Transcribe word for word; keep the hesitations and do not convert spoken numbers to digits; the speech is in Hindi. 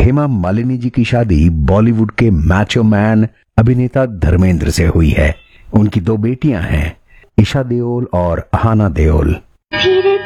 हेमा मालिनी जी की शादी बॉलीवुड के मैचो मैन अभिनेता धर्मेंद्र से हुई है। उनकी दो बेटियां हैं, ईशा देओल और अहाना देओल।